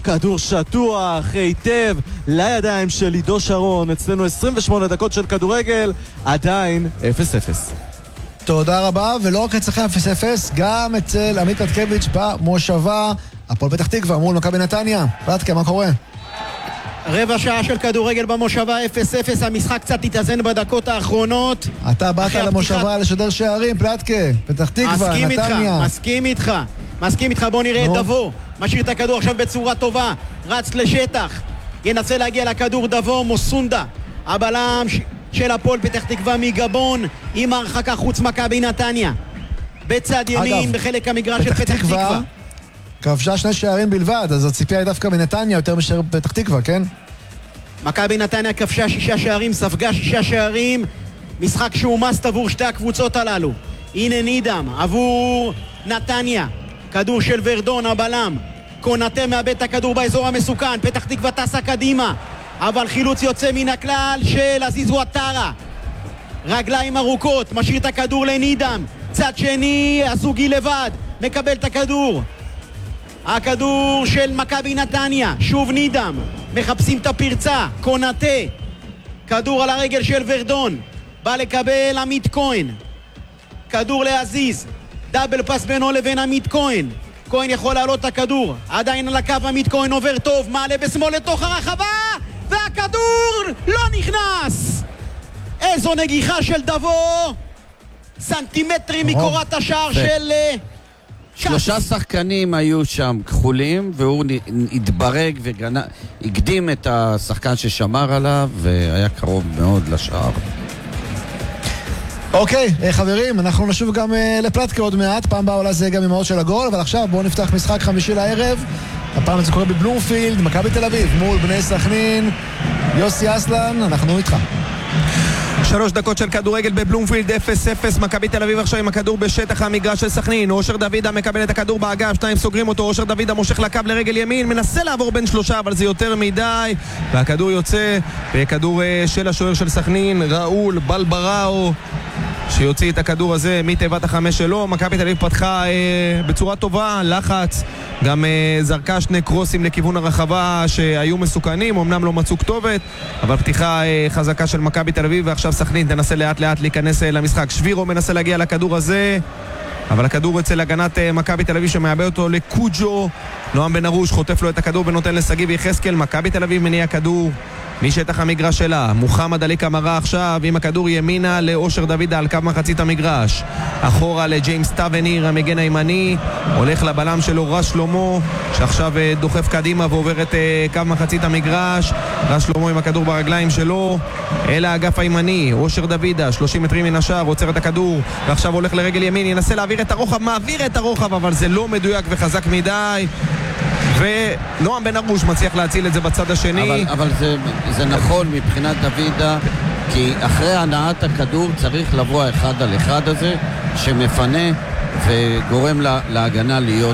כדור שטוח היטב לידיים של עידו שרון. אצלנו 28 דקות של כדורגל, עדיין 0-0. תודה רבה, ולא רק אצלכם 0-0, גם אצל עמית פלטקביץ' במושבה, הפועל פתח תקווה מול מכבי נתניה. פלטקה, מה קורה? רבע שעה של כדורגל במושבה 0-0, המשחק קצת התאזן בדקות האחרונות. אתה באת למושבה לשדר שערים, פלטקה, פתח תקווה, נתניה. מסכים איתך, בוא נראה את דבו, משאיר את הכדור עכשיו בצורה טובה, רץ לשטח, ינסה להגיע לכדור דבו, מוסונדה, הבלם של הפועל פתח תקווה מגבון, עם הרחקה חוץ מכבי נתניה. בצד ימין, בחלק המגרש של פתח תקווה. כבשה 2 שערים בלבד, אז הציפייה היא דווקא מנתניה יותר משאר פתח תקווה, כן? מכבי נתניה כבשה 6 שערים, ספגה 6 שערים, משחק שהוא מאסט עבור שתי הקבוצות הללו. הנה נידם עבור נתניה, כדור של ורדון, הבלם, קונטה מאבד את הכדור באזור המסוכן, פתח תקווה טסה קדימה, אבל חילוץ יוצא מן הכלל של עזיזו עטרה, רגליים ארוכות, משאיר את הכדור לנידם, צד שני, הזוגי לבד, מקבל את הכדור, הכדור של מכבי נתניה, שוב נידם, מחפשים את הפרצה, קונטה, כדור על הרגל של ורדון, בא לקבל עמית כהן, כדור לעזיז, דאבל פס בינו לבין עמית כהן, כהן יכול לעלות את הכדור, עדיין על הקו עמית כהן עובר טוב, מעלה בשמאל לתוך הרחבה, והכדור לא נכנס. איזו נגיחה של דבו, סנטימטרים מקורת השער של 3 שחקנים היו שם כחולים, והוא התברג והקדים את השחקן ששמר עליו, והיה קרוב מאוד לשער. אוקיי, חברים, אנחנו נשוב גם לפלטקה עוד מעט, פעם באה עולה זה גם עם האות של הגול, אבל עכשיו בואו נפתח משחק חמישי לערב, הפעם זה קורה בבלומפילד, מכבי תל אביב מול בני סכנין. יוסי אסלן, אנחנו איתך. 3 דקות של כדורגל בבלומפילד, 0-0, מכבי תל אביב עכשיו עם הכדור בשטח המגרש של סכנין. אושר דוידה מקבל את הכדור באגף, 2 סוגרים אותו, אושר דוידה מושך לקו לרגל ימין, מנסה לעבור בין 3, אבל זה יותר מדי, והכדור יוצא, וכדור של השוער של סכנין, ראול בלבראו, שיוציא את הכדור הזה מתיבת ה5 שלו. מכבי תל אביב פתחה בצורה טובה, לחץ, גם זרקה 2 קרוסים לכיוון הרחבה שהיו מסוכנים, אמנם לא מצאו כתובת, אבל פתיחה חזקה של מכבי תל אביב, ועכשיו סכנין תנסה לאט לאט להיכנס למשחק. שבירו מנסה להגיע לכדור הזה, אבל הכדור אצל הגנת מכבי תל אביב שמאבד אותו לקוג'ו. נועם בן ארוש חוטף לו את הכדור ונותן לסגיב יחזקאל. מכבי תל אביב מניע כדור משטח המגרש שלה, מוחמד עלי קמרה עכשיו עם הכדור ימינה לאושר דוידה על קו מחצית המגרש, אחורה לג'יימס טאבניר המגן הימני, הולך לבלם שלו רש שלמה שעכשיו דוחף קדימה ועובר את קו מחצית המגרש. רש שלמה עם הכדור ברגליים שלו אל האגף הימני, אושר דוידה 30 מטרים מן השער, עוצר את הכדור ועכשיו הולך לרגל ימין, ינסה להעביר את הרוחב, מעביר את הרוחב, אבל זה לא מדויק וחזק מדי, ונועם בן ארוש מצליח להציל את זה בצד השני. אבל זה נכון מבחינת דוידה, כי אחרי הנעת הכדור צריך לבוא 1 על 1 הזה שמפנה וגורם להגנה להיות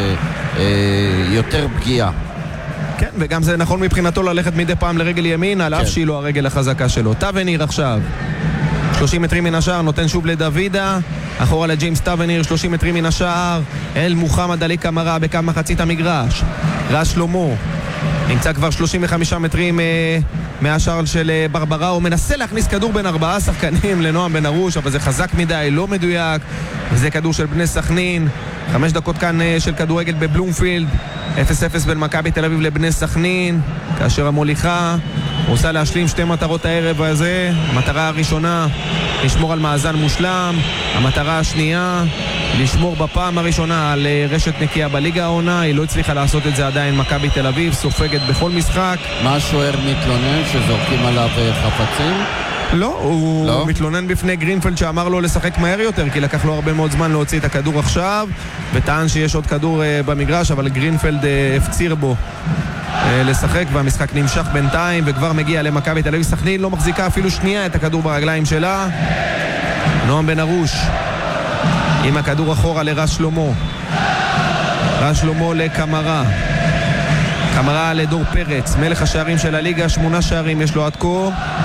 יותר פגיעה. כן, וגם זה נכון מבחינתו ללכת מדי פעם לרגל ימין, על אף שהיא לא הרגל החזקה שלו. טאבניר עכשיו 30 מטרים מן השער, נותן שוב לדוידה, אחורה לג'יימס טאבניר 30 מטרים מן השער, אל מוחמד עלי קמרה בקו מחצית המגרש. רש שלמה נמצא כבר 35 מטרים מהשער של ברבראו, מנסה להכניס כדור בין 4 שחקנים לנועם בן ארוש, אבל זה חזק מדי, לא מדויק, וזה כדור של בני סכנין. 5 דקות כאן של כדורגל בבלומפילד, 0-0 בין מכבי תל אביב לבני סכנין, כאשר המוליכה רוצה להשלים 2 מטרות הערב הזה. המטרה הראשונה לשמור על מאזן מושלם, המטרה השנייה לשמור בפעם הראשונה על רשת נקייה בליגה העונה. היא לא הצליחה לעשות את זה עדיין. מכבי תל אביב סופגת בכל משחק. מה השוער מתלונן שזורקים עליו חפצים? לא, הוא מתלונן בפני גרינפלד שאמר לו לשחק מהר יותר, כי לקח לו הרבה מאוד זמן להוציא את הכדור עכשיו, וטען שיש עוד כדור במגרש, אבל גרינפלד הפציר בו לשחק, והמשחק נמשך בינתיים וכבר מגיע למכבי תל אביב. סכנין לא מחזיקה אפילו שנייה את הכדור ברגליים שלה. נועם בן ארוש עם הכדור אחורה לרש שלמה, רש שלמה לקמרה, קמרה לדור פרץ, מלך השערים של הליגה, 8 שערים יש לו עד כה.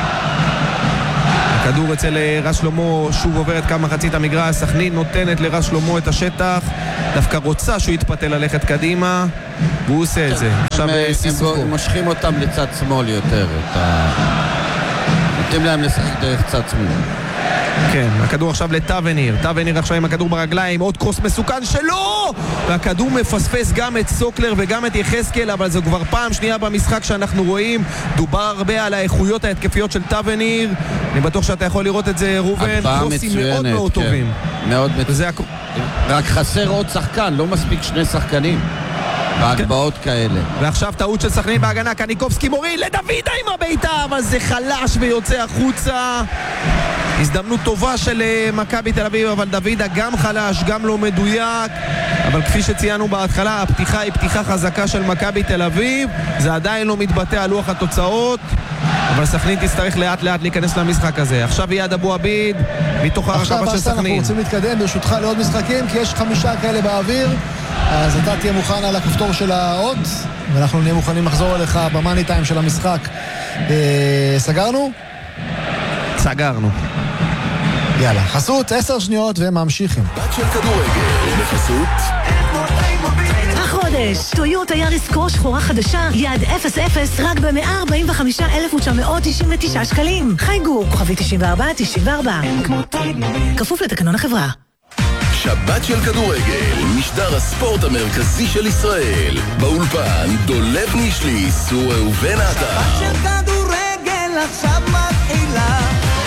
הכדור אצל רש שלמה שוב עובר את כמה מחצית המגרש. סכנין נותנת לרש שלמה את השטח, דווקא רוצה שהוא יתפתה ללכת קדימה. והוא עושה את זה. עכשיו סיסוקו. הם מושכים אותם לצד שמאל יותר. נותנים להם לשחק דרך צד שמאל. כן, הכדור עכשיו לטאבניר. טאבניר עכשיו עם הכדור ברגליים, עוד קרוס מסוכן שלו! והכדור מפספס גם את סוקלר וגם את יחזקאל, אבל זו כבר פעם שנייה במשחק שאנחנו רואים. דובר הרבה על האיכויות ההתקפיות של טאבניר. אני בטוח שאתה יכול לראות את זה, רובן. קרוסים מאוד מאוד טובים. מאוד מצוינת. רק חסר עוד שחקן, לא מספיק שני שחקנים. בהגבעות כאלה. ועכשיו טעות של סכנין בהגנה, קניקובסקי מוריד לדוידה עם הביתה, אבל זה חלש ויוצא החוצה. הזדמנות טובה של מכבי תל אביב, אבל דוידה גם חלש, גם לא מדויק. אבל כפי שציינו בהתחלה, הפתיחה היא פתיחה חזקה של מכבי תל אביב. זה עדיין לא מתבטא על לוח התוצאות, אבל סכנין תצטרך לאט לאט להיכנס למשחק הזה. עכשיו יעד אבו עביד מתוך הרחבה של סכנין. עכשיו אנחנו רוצים להתקדם ברשותך לעוד משחקים, כי יש 5 כאלה באוויר. אז אתה תהיה מוכן על הכפתור של האות, ואנחנו נהיה מוכנים לחזור אליך במאני טיים של המשחק. סגרנו? סגרנו. יאללה, חסות 10 שניות וממשיכים. בת של כדורגל בחסות החודש, טויוטה יאריס קרוס שחורה חדשה, יעד 0-0 רק ב-145,999 שקלים. חייגו, כוכבי 9494. כפוף לתקנון החברה. שבת של כדורגל, משדר הספורט המרכזי של ישראל. באולפן דולב נישליס וראובן עטר. שבת של כדורגל עכשיו מתחילה.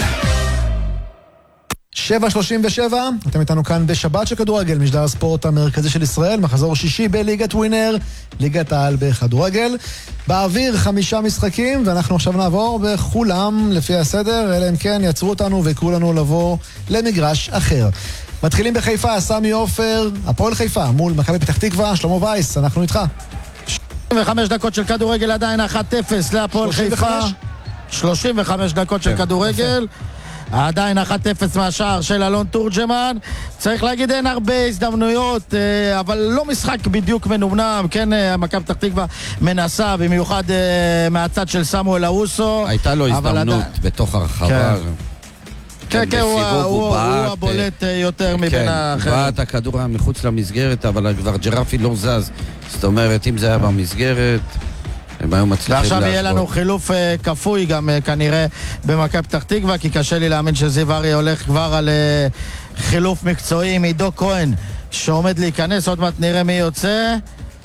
7:37, אתם איתנו כאן בשבת של כדורגל, משדר הספורט המרכזי של ישראל, מחזור שישי בליגת ווינר, ליגת העל בכדורגל. באוויר 5 משחקים, ואנחנו עכשיו נעבור בכולם לפי הסדר, אלא אם כן יצרו אותנו ויקראו לנו לבוא למגרש אחר. מתחילים בחיפה, סמי עופר, הפועל חיפה, מול מכבי פתח תקווה, שלמה וייס, אנחנו איתך. 35 דקות של כדורגל, עדיין 1-0 להפועל חיפה. 35 דקות של כדורגל. עדיין 1-0 מהשער של אלון תורג'מן. צריך להגיד אין הרבה הזדמנויות, אבל לא משחק בדיוק מנומנם. כן, מכבי פתח תקווה מנסה, במיוחד מהצד של סמואל אאוסו. הייתה לו הזדמנות בתוך הרחבה. כן, הוא הבולט יותר מבין האחרים. כן, באת הכדור היה מחוץ למסגרת, אבל כבר ג'רפי לא זז. זאת אומרת, אם זה היה במסגרת, הם היו מצליחים להשוות. ועכשיו יהיה לנו חילוף כפוי גם כנראה במכבי פתח תקווה, כי קשה לי להאמין שזיו ארי הולך כבר על חילוף מקצועי עם עידו כהן, שעומד להיכנס, עוד מעט נראה מי יוצא.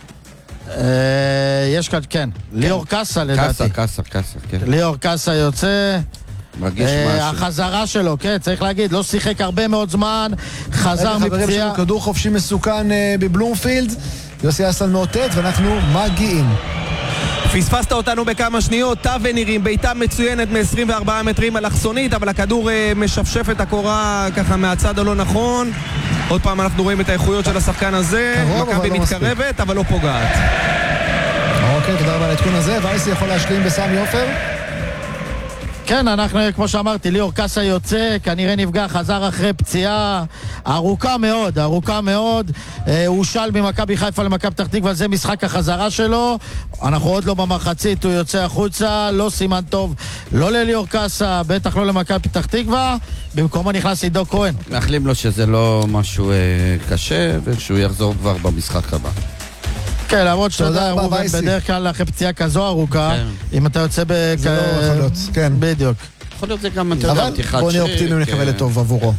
יש כאן, כן, ליאור קאסה לדעתי. קאסה, כן. ליאור קאסה יוצא. מרגיש משהו. החזרה שלו, כן, צריך להגיד, לא שיחק הרבה מאוד זמן, חזר מפציעה. חברים שלנו, כדור חופשי מסוכן בבלומפילד, יוסי אסל מאותת, ואנחנו מגיעים. פספסת אותנו בכמה שניות, טאבניר עם בעיטה מצוינת מ-24 מטרים אלכסונית, אבל הכדור משפשף את הקורה ככה מהצד הלא נכון. עוד פעם אנחנו רואים את האיכויות של השחקן הזה, מכבי מתקרבת אבל לא פוגעת. אוקיי, תודה רבה על העדכון הזה. וייסי יכול להשלים בסמי עופר? כן, אנחנו, כמו שאמרתי, ליאור קאסה יוצא, כנראה נפגע, חזר אחרי פציעה ארוכה מאוד. הוא של ממכבי חיפה למכבי פתח תקווה, זה משחק החזרה שלו. אנחנו עוד לא במחצית, הוא יוצא החוצה, לא סימן טוב, לא לליאור קאסה, בטח לא למכבי פתח תקווה. במקומו נכנס עידו כהן. מאחלים לו שזה לא משהו קשה, ושהוא יחזור כבר במשחק הבא. כן, למרות שאתה יודע, רובן בדרך כלל אחרי פציעה כזו ארוכה, אם אתה יוצא זה לא יכול להיות, כן. בדיוק. יכול להיות זה גם אבל בוא נהיה אופטימיים לקבל לטוב עבורו.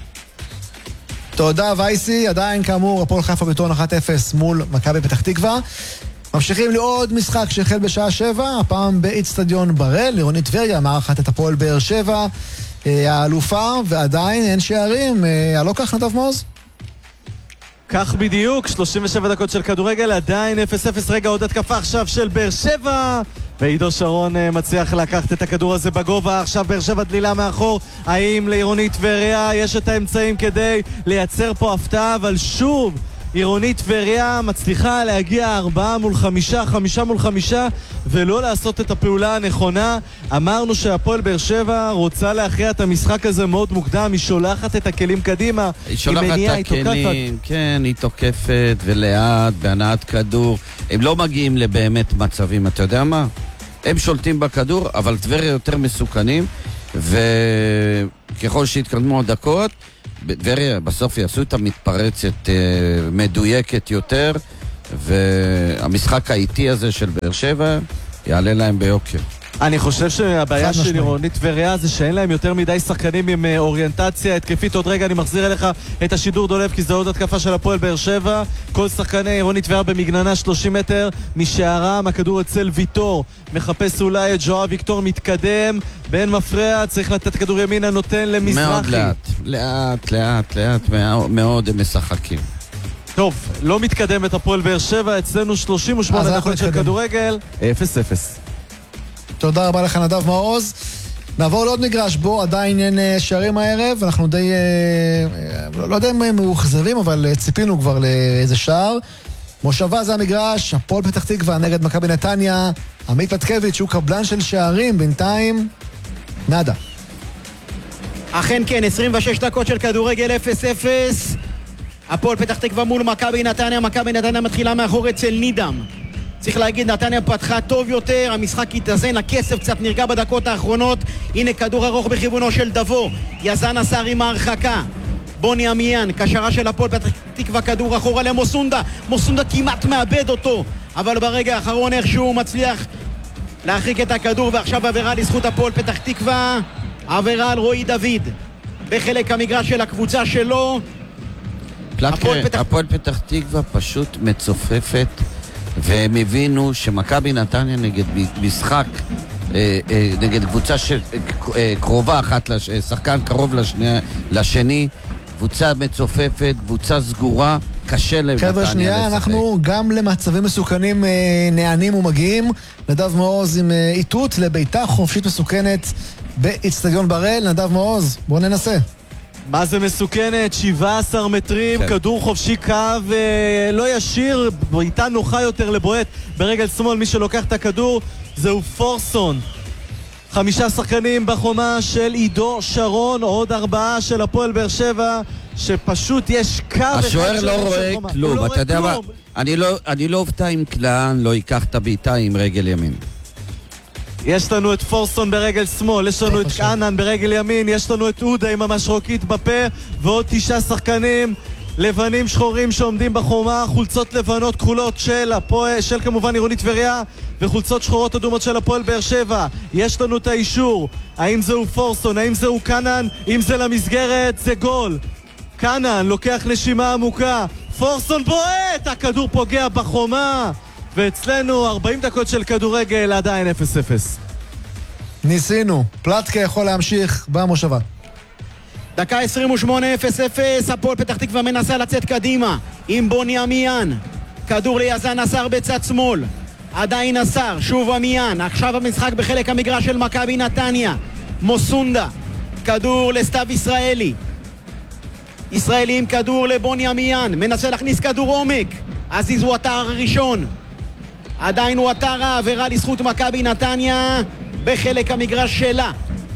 תודה וייסי, עדיין כאמור הפועל חיפה ביתרון 1-0 מול מכבי פתח תקווה. ממשיכים לעוד משחק שהחל בשעה 7, הפעם באצטדיון בראל, עירונית טבריה מארחת את הפועל באר שבע, האלופה, ועדיין אין שערים. הלא כך נדב מעוז? כך בדיוק, 37 דקות של כדורגל, עדיין 0-0. רגע, עוד התקפה עכשיו של באר שבע, ועידו שרון מצליח לקחת את הכדור הזה בגובה. עכשיו באר שבע דלילה מאחור. האם לעירונית טבריה יש את האמצעים כדי לייצר פה הפתעה? אבל שוב עירונית טבריה מצליחה להגיע 4 מול 5, 5 מול 5, ולא לעשות את הפעולה הנכונה. אמרנו שהפועל באר שבע רוצה להכריע את המשחק הזה מאוד מוקדם, היא שולחת את הכלים קדימה, היא שולחת את הכלים, כן, היא תוקפת ולאט בהנעת כדור. הם לא מגיעים לבאמת מצבים, אתה יודע מה? הם שולטים בכדור, אבל טבריה יותר מסוכנים, וככל שהתקדמו הדקות טבריה בסוף יעשו את המתפרצת מדויקת יותר, והמשחק האיטי הזה של באר שבע יעלה להם ביוקר. אני חושב שהבעיה של עירונית טבריה זה שאין להם יותר מדי שחקנים עם אוריינטציה התקפית. עוד רגע אני מחזיר אליך את השידור דולב, כי זה עוד התקפה של הפועל באר שבע. כל שחקני עירונית טבריה במגננה 30 מטר משערם, הכדור אצל ויטור, מחפש אולי את ז'ואר ויקטור, מתקדם בין מפרע, צריך לתת כדור ימינה, נותן למזרחי. מאוד לאט מאוד הם משחקים. טוב, לא מתקדם את הפועל באר שבע, אצלנו 38 דקות של כדורגל, 0-0. תודה רבה לך נדב מעוז. נעבור לעוד מגרש בו עדיין אין שערים הערב, אנחנו די, לא יודע אם הם מאוכזבים, אבל ציפינו כבר לאיזה שער. מושבה זה המגרש, הפועל פתח תקווה נגד מכבי נתניה, עמית פתקביץ' הוא קבלן של שערים, בינתיים נדה. אכן כן, 26 דקות של כדורגל 0-0. הפועל פתח תקווה מול מכבי נתניה, מכבי נתניה מתחילה מאחור אצל נידם. צריך להגיד, נתניה פתחה טוב יותר, המשחק התאזן, הכסף קצת נרגע בדקות האחרונות. הנה כדור ארוך בכיוונו של דבו, יזן עשר עם ההרחקה. בוני אמיאן, קשרה של הפועל פתח תקווה, כדור אחורה למוסונדה, מוסונדה כמעט מאבד אותו, אבל ברגע האחרון איכשהו מצליח להרחיק את הכדור, ועכשיו עבירה לזכות הפועל פתח תקווה, עבירה על רועי דוד בחלק המגרש של הקבוצה שלו. הפועל פתח תקווה פשוט מצופפת, והם הבינו שמכבי נתניה נגד משחק, נגד קבוצה קרובה אחת, שחקן קרוב לשני, קבוצה מצופפת, קבוצה סגורה, קשה לנתניה לשחק. חבר'ה שנייה, אנחנו גם למצבים מסוכנים נענים ומגיעים. נדב מעוז עם איתות לביתה חופשית מסוכנת באצטדיון בראל. נדב מעוז, בואו ננסה. מה זה מסוכנת? 17 מטרים, כדור חופשי קו, לא ישיר, בעיטה נוחה יותר לבועט ברגל שמאל. מי שלוקח את הכדור זהו פורסון. 5 שחקנים בחומה של עידו שרון, עוד 4 של הפועל באר שבע, שפשוט יש קו אחד. השוער לא רואה כלום, אתה יודע מה? אני לא אופתע אם קלען לא ייקח את הבעיטה עם רגל ימין. יש לנו את פורסון ברגל שמאל, יש לנו את קאנן ברגל ימין, יש לנו את אודה עם המשרוקית בפה, ועוד 9 שחקנים לבנים שחורים שעומדים בחומה, חולצות לבנות כחולות של הפועל, של כמובן עירונית טבריה, וחולצות שחורות אדומות של הפועל באר שבע. יש לנו את האישור, האם זהו פורסון, האם זהו קאנן, אם זה למסגרת, זה גול. קאנן לוקח נשימה עמוקה, פורסון בועט, הכדור פוגע בחומה, ואצלנו 40 דקות של כדורגל עדיין 0-0. ניסינו, פלטקה יכול להמשיך במושבה. דקה 28, 0-0, הפועל פתח תקווה מנסה לצאת קדימה עם בוני אמיאן, כדור ליזן עשר בצד שמאל, עדיין עשר, שוב אמיאן, עכשיו המשחק בחלק המגרש של מכבי נתניה, מוסונדה, כדור לסתיו ישראלי, ישראלי עם כדור לבוני אמיאן, מנסה להכניס כדור עומק, עזיז וואטר הראשון, עדיין וואטר, העבירה לזכות מכבי נתניה בחלק המגרש שלה.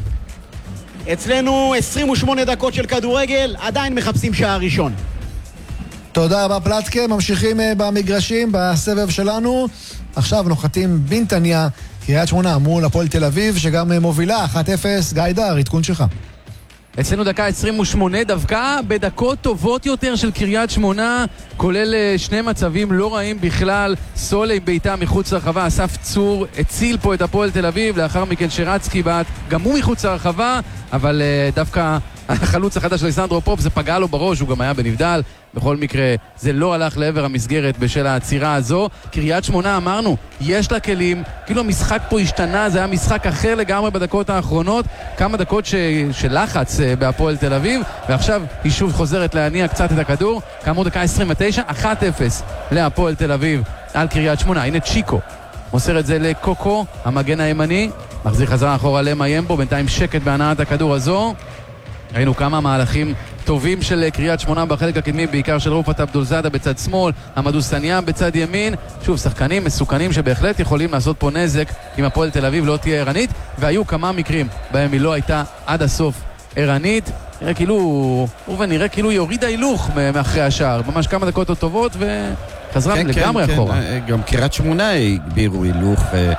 אצלנו 28 דקות של כדורגל, עדיין מחפשים שער ראשון. תודה רבה פלטקה, ממשיכים במגרשים בסבב שלנו. עכשיו נוחתים בנתניה, קריית שמונה מול הפועל תל אביב, שגם מובילה 1-0. גיא דר, עדכון שלך. אצלנו דקה 28, דווקא בדקות טובות יותר של קריית שמונה, כולל 2 מצבים לא רעים בכלל. סולה עם בעיטה מחוץ לרחבה, אסף צור הציל פה את הפועל תל אביב, לאחר מכן שרצקי בעט גם הוא מחוץ לרחבה, אבל דווקא החלוץ החדש של ליסנדרו פופ, זה פגע לו בראש, הוא גם היה בנבדל. בכל מקרה, זה לא הלך לעבר המסגרת בשל העצירה הזו. קריית שמונה, אמרנו, יש לה כלים, כאילו המשחק פה השתנה, זה היה משחק אחר לגמרי בדקות האחרונות, כמה דקות של לחץ בהפועל תל אביב, ועכשיו היא שוב חוזרת להניע קצת את הכדור. כאמור דקה 29, 1-0 להפועל תל אביב על קריית שמונה. הנה צ'יקו מוסר את זה לקוקו, המגן הימני, מחזיר חזרה אחורה למיימבו, בינתיים שקט בהנעת הכדור הזו. ראינו כמה מהלכים טובים של קריית שמונה בחלק הקדמי, בעיקר של רופת אבדולזאדה בצד שמאל, עמדו סניה בצד ימין. שוב, שחקנים מסוכנים שבהחלט יכולים לעשות פה נזק אם הפועל תל אביב לא תהיה ערנית, והיו כמה מקרים בהם היא לא הייתה עד הסוף ערנית. נראה כאילו היא הורידה הילוך מאחרי השער, ממש כמה דקות טובות וחזרה לגמרי אחורה. גם קריית שמונה הגבירו הילוך,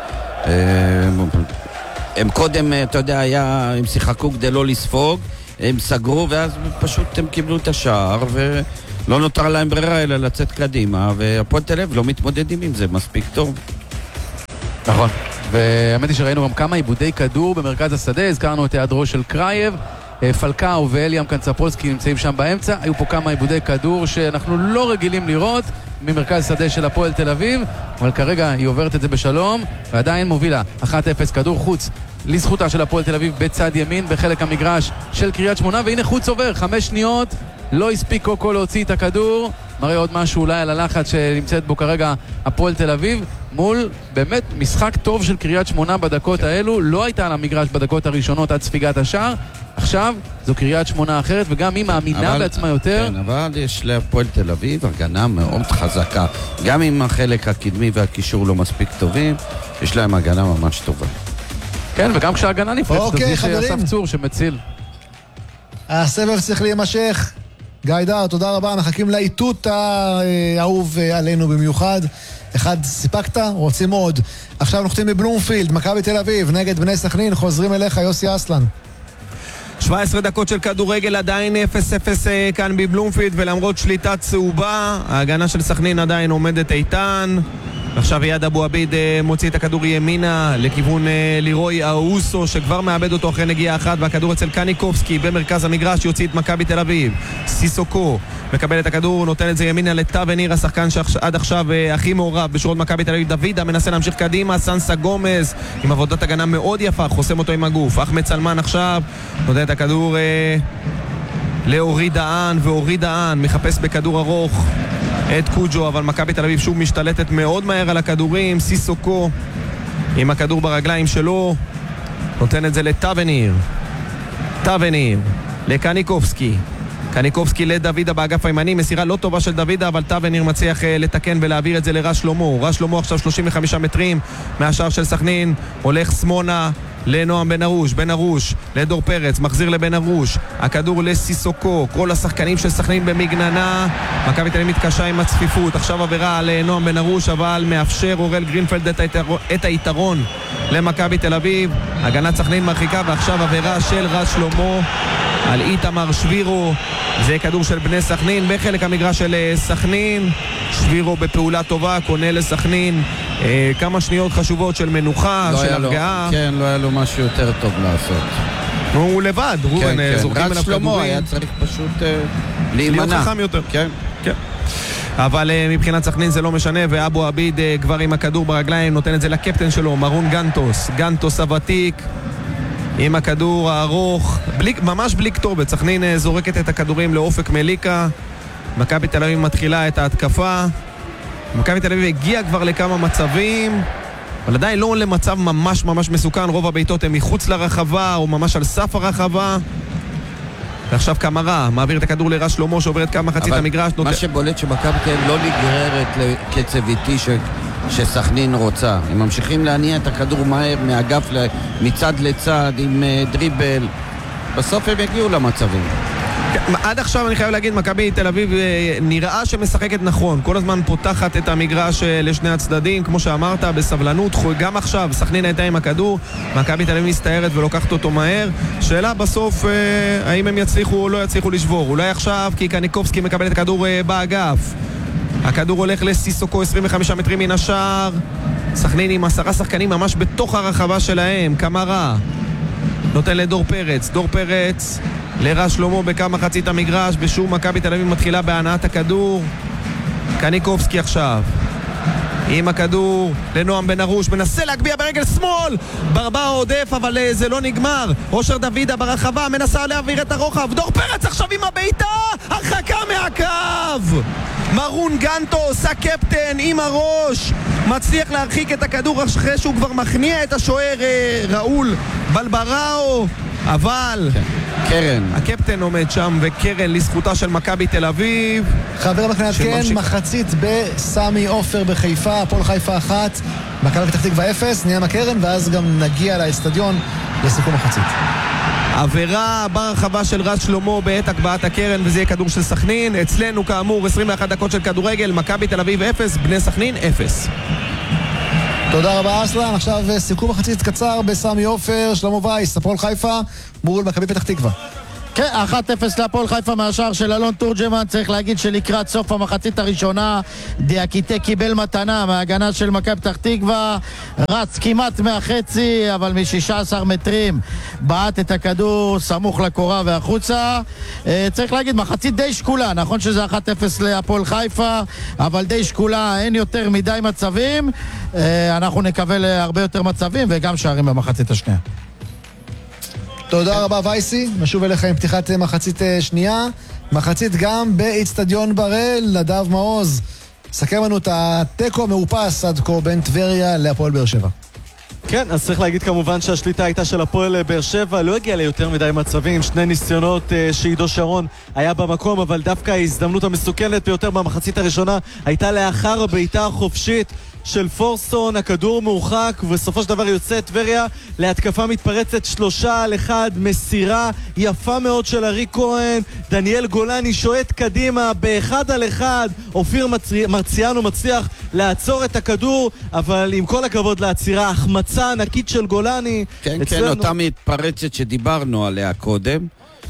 הם קודם, אתה יודע, הם שיחקו כדי לא לספוג, הם סגרו ואז פשוט הם קיבלו את השער לא נותר להם ברירה אלא לצאת קדימה, והפועל תל אביב לא מתמודדים עם זה מספיק טוב. נכון. והאמת היא שראינו גם כמה עיבודי כדור במרכז השדה, הזכרנו את היעדרו של קרייב, פלקאו ואליאם קנצפולסקי נמצאים שם באמצע, היו פה כמה עיבודי כדור שאנחנו לא רגילים לראות ממרכז שדה של הפועל תל אביב, אבל כרגע היא עוברת את זה בשלום ועדיין מובילה 1-0 כדור חוץ לזכותה של הפועל תל אביב בצד ימין בחלק המגרש של קריית שמונה, והנה חוץ עובר 5 שניות, לא הספיק קוקו להוציא את הכדור, מראה עוד משהו אולי על הלחץ שנמצאת בו כרגע הפועל תל אביב מול באמת משחק טוב של קריית שמונה בדקות האלו, לא הייתה על המגרש בדקות הראשונות עד ספיגת השער, עכשיו זו קריית שמונה אחרת וגם היא מאמינה בעצמה יותר. כן, אבל יש להפועל תל אביב הגנה מאוד חזקה, גם אם החלק הקדמי והקישור לא מספיק טובים, יש להם הגנה ממש טובה. כן, וגם כשההגנה נפרצת, אוקיי, יש אסף צור שמציל. הסבב צריך להימשך. גיא דר, תודה רבה, מחכים לאיתות האהוב עלינו במיוחד. אחד סיפקת, רוצים עוד. עכשיו נוחתים בבלומפילד, מכבי תל אביב נגד בני סכנין, חוזרים אליך יוסי אסלן. 17 דקות של כדורגל, עדיין 0-0 כאן בבלומפילד, ולמרות שליטה צהובה, ההגנה של סכנין עדיין עומדת איתן. עכשיו יד אבו עביד מוציא את הכדור ימינה לכיוון לירוי אאוסו שכבר מאבד אותו אחרי נגיעה אחת, והכדור אצל קניקובסקי במרכז המגרש יוציא את מכבי תל אביב. סיסוקו מקבל את הכדור, נותן את זה ימינה לטאבניר, השחקן שעד עכשיו הכי מעורב בשורות מכבי תל אביב. דוידה מנסה להמשיך קדימה, סנסה גומז עם עבודת הגנה מאוד יפה, חוסם אותו עם הגוף. אחמד סלמן עכשיו נותן את הכדור לאורי דהן, ואורי דהן מחפש בכדור ארוך את קוג'ו, אבל מכבי תל אביב שוב משתלטת מאוד מהר על הכדורים. סיסוקו עם הכדור ברגליים שלו נותן את זה לטאבניר, טאבניר לקניקובסקי, קניקובסקי לדוידה באגף הימני, מסירה לא טובה של דוידה, אבל טאבניר מצליח לתקן ולהעביר את זה לרש שלמה. רש שלמה עכשיו 35 מטרים מהשאר של סכנין, הולך שמאלה לנועם בן ארוש, בן ארוש לדור פרץ, מחזיר לבן ארוש, הכדור לסיסוקו, כל השחקנים של סכנין במגננה, מכבי תל אביב מתקשה עם הצפיפות. עכשיו עבירה לנועם בן ארוש, אבל מאפשר אורל גרינפלד את היתרון למכבי תל אביב. הגנת סכנין מרחיקה, ועכשיו עבירה של רז שלמה על איתמר שבירו. זה כדור של בני סכנין בחלק המגרש של סכנין. שבירו בפעולה טובה, קונה לסכנין כמה שניות חשובות של מנוחה, של הרגעה. כן, לא היה לו משהו יותר טוב לעשות. הוא לבד, רובן, זורקים אליו כדורים. היה צריך פשוט להימנע. להיות חכם יותר. כן. כן. אבל מבחינת סכנין זה לא משנה, ואבו עביד כבר עם הכדור ברגליים נותן את זה לקפטן שלו, מרון גנטוס. גנטוס הוותיק עם הכדור הארוך, ממש בלי כתובת. סכנין זורקת את הכדורים לאופק מליקה, מכבי תל אביב מתחילה את ההתקפה. מכבי תל אביב הגיע כבר לכמה מצבים, אבל עדיין לא למצב ממש ממש מסוכן. רוב הביתות הם מחוץ לרחבה או ממש על סף הרחבה. ועכשיו קמרה מעביר את הכדור לרש שלמה שעובר את כמה מחצית המגרש. מה שבולט שמכבי תל אביב לא נגררת לקצב איטי שסכנין רוצה. הם ממשיכים להניע את הכדור מהר מאגף מצד לצד עם דריבל, בסוף הם יגיעו למצבים. עד עכשיו אני חייב להגיד, מכבי תל אביב נראה שמשחקת נכון, כל הזמן פותחת את המגרש לשני הצדדים, כמו שאמרת, בסבלנות. גם עכשיו סכנין הייתה עם הכדור, מכבי תל אביב מסתערת ולוקחת אותו מהר. שאלה בסוף האם הם יצליחו או לא יצליחו לשבור. אולי עכשיו, כי קניקובסקי מקבל את הכדור באגף, הכדור הולך לסיסוקו 25 מטרים מן השער. סכנין עם 10 שחקנים ממש בתוך הרחבה שלהם. קמרה נותן לדור פרץ, דור פרץ לרש שלמה בכמה מחצית המגרש, ושוב מכבי תל אביב מתחילה בהנעת הכדור. קניקובסקי עכשיו עם הכדור לנועם בן ארוש, מנסה להגביע ברגל שמאל, ברבאו עודף, אבל זה לא נגמר. אושר דוידה ברחבה מנסה להעביר את הרוחב, דור פרץ עכשיו עם הביתה, הרחקה מהקו. מרון גנטוס הקפטן עם הראש מצליח להרחיק את הכדור אחרי שהוא כבר מכניע את השוער ראול בלבראו, אבל קרן, הקפטן עומד שם, וקרן לזכותה של מכבי תל אביב. חבר מכנת כן, מחצית בסמי עופר בחיפה, הפועל חיפה 1, מכבי פתח תקווה 0, נהיה מקרן, ואז גם נגיע לאצטדיון לסיכום מחצית. עבירה ברחבה של רז שלמה בעת הקבעת הקרן, וזה יהיה כדור של סכנין. אצלנו כאמור 21 דקות של כדורגל, מכבי תל אביב 0, בני סכנין 0. תודה רבה אסלן. עכשיו סיכום מחצית קצר בסמי עופר, שלמה וייס, הפועל חיפה מול מכבי פתח תקווה. כן, 1-0 להפועל חיפה מהשער של אלון תורג'מן. צריך להגיד שלקראת סוף המחצית הראשונה דיאקיטה קיבל מתנה מההגנה של מכבי פתח תקווה, רץ כמעט מהחצי, אבל מ-16 מטרים בעט את הכדור סמוך לקורה והחוצה. צריך להגיד, מחצית די שקולה, נכון שזה 1-0 להפועל חיפה, אבל די שקולה, אין יותר מדי מצבים. אנחנו נקבל הרבה יותר מצבים וגם שערים במחצית השנייה. תודה רבה וייסי, נשוב אליך עם פתיחת מחצית שנייה, מחצית גם באצטדיון בראל. נדב מעוז, סכם לנו את הטקו המאופס עד כה בין טבריה להפועל באר שבע. כן, אז צריך להגיד כמובן שהשליטה הייתה של הפועל באר שבע, לא הגיע ליותר מדי מצבים, שני ניסיונות שעידו שרון היה במקום, אבל דווקא ההזדמנות המסוכנת ביותר במחצית הראשונה הייתה לאחר הבעיטה החופשית של פורסון, הכדור מורחק, ובסופו של דבר יוצא טבריה להתקפה מתפרצת 3-1, מסירה יפה מאוד של ארי כהן, דניאל גולני שועט קדימה ב1-1, אופיר מרציאנו מצליח לעצור את הכדור, אבל עם כל הכבוד לעצירה, החמצה ענקית של גולני. כן, כן, אותה מתפרצת שדיברנו עליה קודם,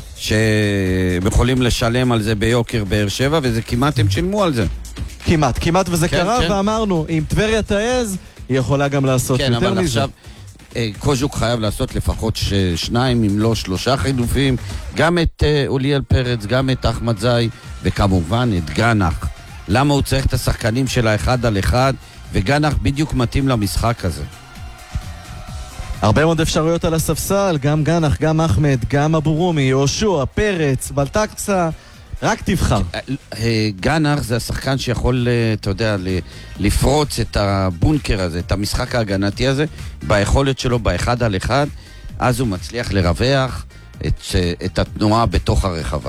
שיכולים לשלם על זה ביוקר באר שבע, וזה כמעט הם שילמו על זה. כמעט וזה קרה, ואמרנו, אם טבריה תעז, היא יכולה גם לעשות יותר מזה. כן, אבל עכשיו קוז'וק חייב לעשות לפחות 2, אם לא 3 חילופים, גם את אוליאל פרץ, גם את אחמד זאי, וכמובן את גנח. למה הוא צריך את השחקנים של ה1-1, וגנח בדיוק מתאים למשחק הזה. הרבה מאוד אפשרויות על הספסל, גם גנח, גם אחמד, גם אבו רומי, יהושע, פרץ, בלטקסה, רק תבחר. גנח זה השחקן שיכול, אתה יודע, לפרוץ את הבונקר הזה, את המשחק ההגנתי הזה, ביכולת שלו ב1-1, אז הוא מצליח לרווח את התנועה בתוך הרחבה.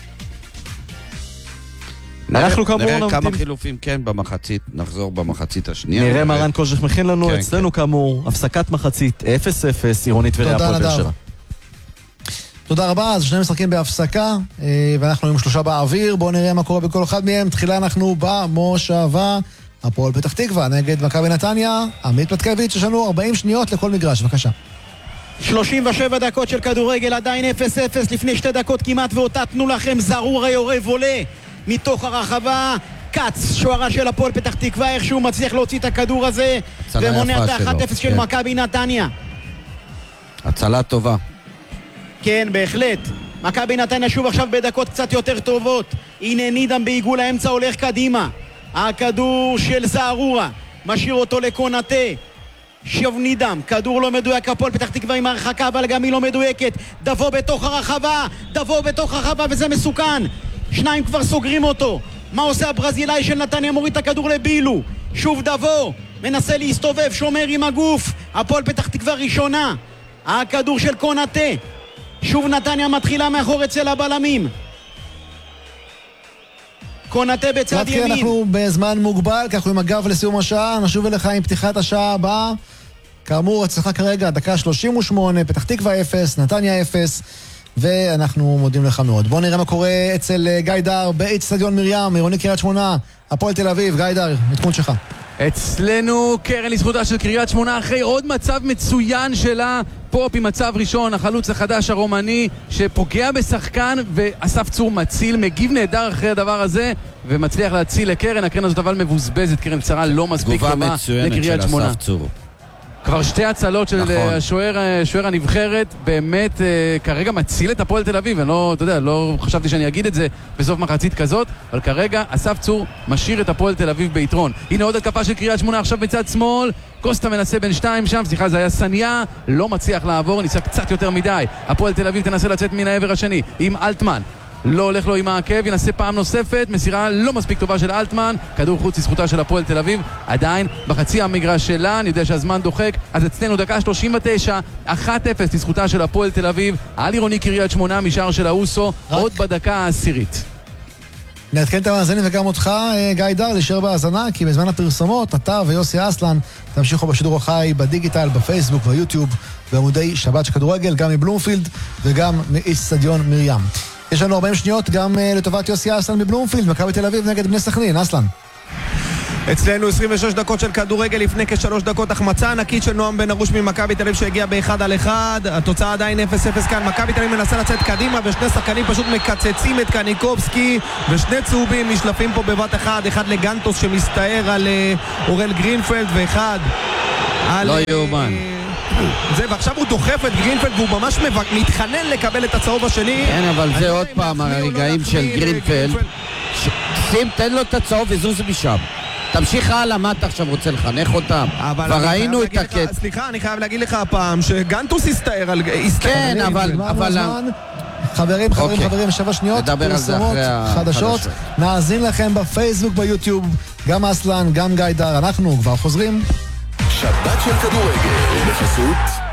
נראה כמה חילופים, כן, במחצית, נחזור במחצית השנייה. נראה מה רן קוז'ך מכין לנו, אצלנו כאמור, הפסקת מחצית 0-0, עירונית והפועל באר שבע. תודה רבה, אז שני משחקים בהפסקה, ואנחנו עם 3 באוויר, בואו נראה מה קורה בכל אחד מהם. תחילה אנחנו במושבה, הפועל פתח תקווה נגד מכבי נתניה, עמית פלטקביץ', יש לנו 40 שניות לכל מגרש, בבקשה. 37 דקות של כדורגל, עדיין 0-0, לפני 2 דקות כמעט, ואותה תנו לכם, זרורה יורה ועולה מתוך הרחבה, קץ, שוערה של הפועל פתח תקווה, איכשהו מצליח להוציא את הכדור הזה, ומונע את ה-1-0 של מכבי נתניה. הצלה טובה. כן, בהחלט. מכבי נתניה שוב עכשיו בדקות קצת יותר טובות. הנה נידם בעיגול האמצע הולך קדימה. הכדור של זערורה, משאיר אותו לקונטה. שוב נידם, כדור לא מדויק, הפועל פתח תקווה עם הרחקה, אבל גם היא לא מדויקת. דבו בתוך הרחבה, וזה מסוכן. 2 כבר סוגרים אותו. מה עושה הברזילאי של נתניה? מוריד את הכדור לבילו. שוב דבו, מנסה להסתובב, שומר עם הגוף. הפועל פתח תקווה ראשונה. הכדור של קונטה. שוב נתניה מתחילה מאחור אצל הבלמים. קונטה בצד ימין. אנחנו בזמן מוגבל, כך עם הגב לסיום השעה, נשוב אליך עם פתיחת השעה הבאה. כאמור, הצלחה כרגע, דקה 38, פתח תקווה 0, נתניה 0, ואנחנו מודים לך מאוד. בוא נראה מה קורה אצל גיא דר באצטדיון מרים, עירוני קריית שמונה, הפועל תל אביב. גיא דר, עדכון שלך. אצלנו קרן לזכותה של קריית שמונה אחרי עוד מצב מצוין שלה, פופ עם מצב ראשון, החלוץ החדש הרומני שפוגע בשחקן, ואסף צור מציל, מגיב נהדר אחרי הדבר הזה ומצליח להציל לקרן. הקרן הזאת אבל מבוזבזת, קרן קצרה לא מספיק טובה לקריית שמונה. כבר 2 הצלות של השוער הנבחרת, באמת כרגע מציל את הפועל תל אביב. אני לא, אתה יודע, לא חשבתי שאני אגיד את זה בסוף מחצית כזאת, אבל כרגע אסף צור משאיר את הפועל תל אביב ביתרון. הנה עוד התקפה של קריית שמונה עכשיו בצד שמאל, קוסטה מנסה בין 2 שם, סליחה, זה היה סניה, לא מצליח לעבור, ניסה קצת יותר מדי. הפועל תל אביב תנסה לצאת מן העבר השני עם אלטמן, לא הולך לו עם העקב, ינסה פעם נוספת, מסירה לא מספיק טובה של אלטמן, כדור חוץ לזכותה של הפועל תל אביב, עדיין בחצי המגרש שלה, אני יודע שהזמן דוחק, אז אצלנו דקה 39, 1-0 לזכותה של הפועל תל אביב, על עירוני קריית שמונה משער של האוסו, עוד בדקה העשירית. נעדכן את המאזינים וגם אותך, גיא דר, להישאר בהאזנה, כי בזמן הפרסומות, אתה ויוסי אסלן תמשיכו בשידור החי בדיגיטל, בפייסבוק, ביוטיוב, בעמודי שבת של כדורגל, גם מבלומפילד וגם מאצטדיון מרים. יש לנו 40 שניות גם לטובת יוסי אסלן מבלומפילד, מכבי תל אביב נגד בני סכנין. אסלן. אצלנו 26 דקות של כדורגל, לפני כ3 דקות החמצה ענקית של נועם בן ארוש ממכבי תל אביב שהגיע ב1-1. התוצאה עדיין 0-0 כאן. מכבי תל אביב מנסה לצאת קדימה ושני שחקנים פשוט מקצצים את קניקובסקי, ושני צהובים נשלפים פה בבת אחד, אחד לגנטוס שמסתער על אורל גרינפלד ואחד על... לא יאומן. זה, ועכשיו הוא דוחף את גרינפלד והוא ממש מתחנן לקבל את הצהוב השני. כן, אבל זה עוד פעם הרגעים של גרינפלד. שים, תן לו את הצהוב וזוז משם. תמשיך הלאה, מה אתה עכשיו רוצה לחנך אותם? כבר ראינו את הקט. סליחה, אני חייב להגיד לך הפעם שגנטוס הסתער על... כן, אבל... חברים, 7 שניות, פרסומות חדשות. נאזין לכם בפייסבוק, ביוטיוב, גם אסלן, גם גיידר. אנחנו כבר חוזרים. שבת של כדורגל בחסות